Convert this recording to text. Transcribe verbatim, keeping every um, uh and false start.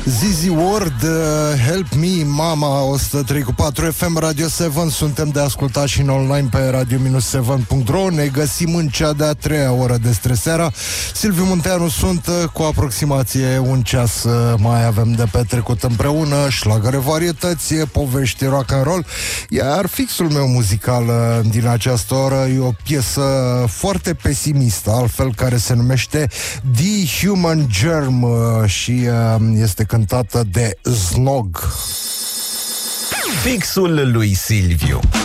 Zizi Ward, uh, Help Me Mama, o sută trei cu patru F M, Radio șapte. Suntem de ascultat și în online pe radio șapte punct ro. Ne găsim în cea de-a treia oră de streseara. Silviu Munteanu sunt, cu aproximație un ceas mai avem de petrecut împreună. Șlagăre, varietăți, povești, rock and roll. Iar fixul meu muzical din această oră e o piesă foarte pesimistă, altfel, care se numește The Human Germ și este cântată de Znog. Fixul lui Silviu.